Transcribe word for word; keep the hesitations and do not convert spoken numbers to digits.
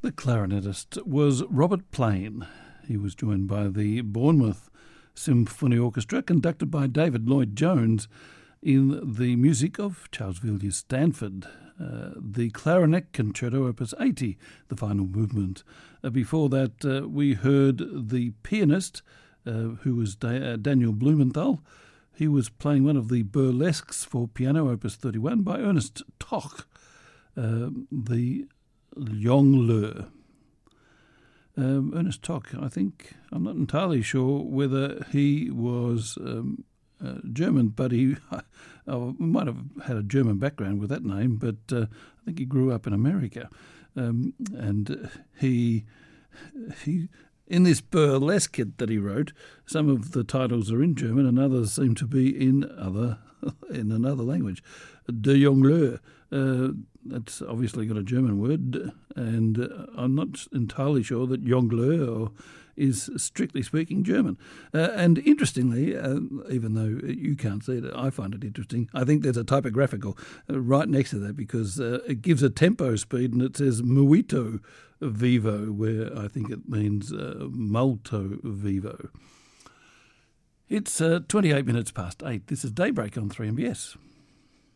The clarinetist was Robert Plain. He was joined by the Bournemouth Symphony Orchestra, conducted by David Lloyd-Jones, in the music of Charles Villiers Stanford. Uh, the Clarinet Concerto, Opus eighty, the final movement. Uh, before that, uh, we heard the pianist, uh, who was da- uh, Daniel Blumenthal. He was playing one of the burlesques for piano, Opus thirty-one, by Ernest Toch, uh, the Jongleur. Um, Ernest Toch, I think, I'm not entirely sure whether he was um, uh, German, but he uh, might have had a German background with that name, but uh, I think he grew up in America. Um, and he, he, in this burlesque that he wrote, some of the titles are in German and others seem to be in other in another language. De Jongleur. Uh, that's obviously got a German word, and uh, I'm not entirely sure that jongleur is strictly speaking German. Uh, and interestingly, uh, even though you can't see it, I find it interesting. I think there's a typographical uh, right next to that, because uh, it gives a tempo speed and it says muito vivo, where I think it means uh, molto vivo. It's uh, twenty-eight minutes past eight. This is Daybreak on three M B S.